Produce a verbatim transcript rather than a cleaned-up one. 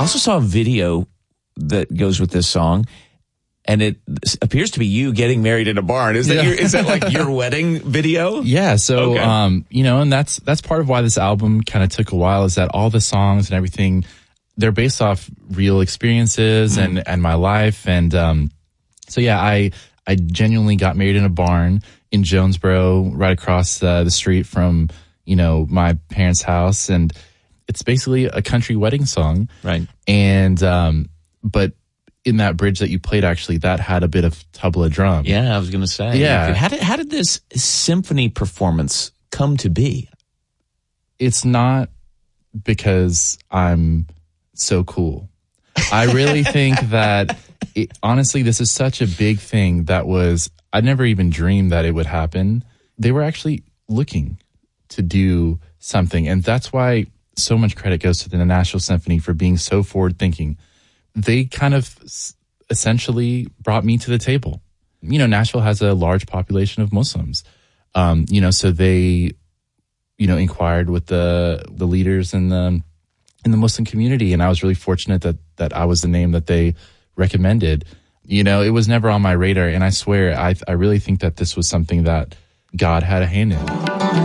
also saw a video that goes with this song, and it appears to be you getting married in a barn. Is that Yeah. your, is that like your wedding video? Yeah. So, Okay. um, you know, and that's, that's part of why this album kind of took a while, is that all the songs and everything, they're based off real experiences Mm-hmm. and, and my life. And, um, so yeah, I, I genuinely got married in a barn in Jonesboro, right across uh, the street from, you know, my parents' house. And it's basically a country wedding song. Right. And, um, but in that bridge that you played, actually, that had a bit of tabla drum. Yeah, I was going to say. Yeah. How did, how did this symphony performance come to be? It's not because I'm so cool. I really think that, it, honestly, this is such a big thing that was, I never even dreamed that it would happen. They were actually looking to do something. And that's why so much credit goes to the Nashville Symphony for being so forward thinking. They kind of essentially brought me to the table. You know, Nashville has a large population of Muslims. Um, you know, so they, you know, inquired with the the leaders in the in the Muslim community, and I was really fortunate that that I was the name that they recommended. You know, it was never on my radar, and I swear, I I really think that this was something that God had a hand in.